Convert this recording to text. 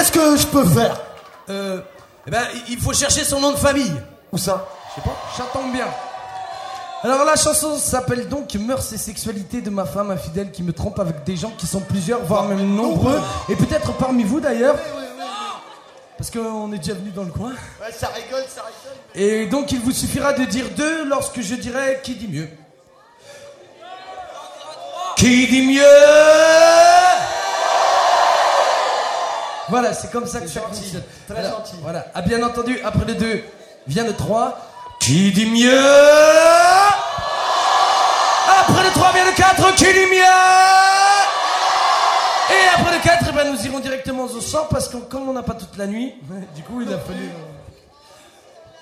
qu'est-ce que je peux faire? Eh ben, il faut chercher son nom de famille. Où ça? Je sais pas. Ça tombe bien. Alors la chanson s'appelle donc Mœurs et sexualité de ma femme infidèle qui me trompe avec des gens qui sont plusieurs, voire même nombreux. Et peut-être parmi vous d'ailleurs. Parce qu'on est déjà venu dans le coin. Ouais, ça rigole, ça rigole. Et donc il vous suffira de dire 2 lorsque je dirai qui dit mieux. Qui dit mieux? Voilà, c'est comme ça que ça fonctionne. Très gentil. Voilà, ah, bien entendu, après le 2 vient le 3. Qui dit mieux? Après le 3 vient le 4, qui dit mieux? Et après le 4, eh ben, nous irons directement au chant parce que comme on n'a pas toute la nuit, du coup il a fallu...